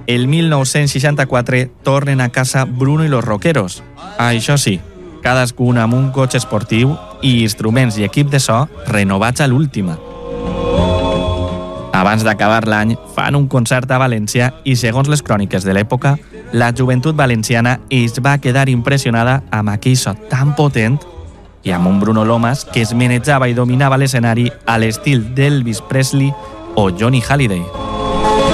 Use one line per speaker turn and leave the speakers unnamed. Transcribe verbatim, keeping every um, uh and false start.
el mil nou-cents seixanta-quatre tornen a casa Bruno i los Rockeros. Això sí, cadascun amb un cotxe esportiu i instruments i equip de so renovats a l'última. Abans d'acabar l'any, fan un concert a València i, segons les cròniques de l'època, la joventut valenciana es va quedar impressionada amb aquell so tan potent i amb un Bruno Lomas que es manejava i dominava l'escenari a l'estil d'Elvis Presley o Johnny Hallyday.